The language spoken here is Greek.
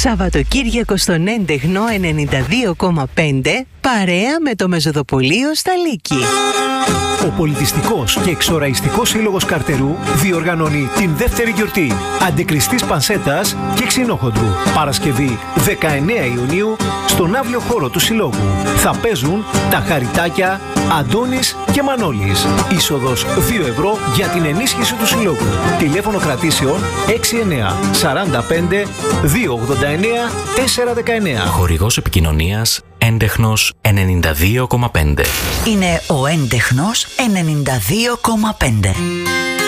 Σαββατοκύριακο στον Έντεχνο 92,5 παρέα με το Μεζοδοπολείο Σταλίκη. Ο Πολιτιστικός και Εξοραϊστικός Σύλλογος Καρτερού διοργανώνει την δεύτερη γιορτή Αντικριστής Πανσέτας και Ξινόχοντρου. Παρασκευή 19 Ιουνίου στον αύριο χώρο του Συλλόγου. Θα παίζουν τα Χαριτάκια, Αντώνης και Μανώλης. Είσοδος 2 ευρώ για την ενίσχυση του Συλλόγου. Τηλέφωνο κρατήσεων 69 45 289 419. Χορηγός επικοινωνίας Έντεχνος 92,5. Είναι ο Έντεχνος 92,5.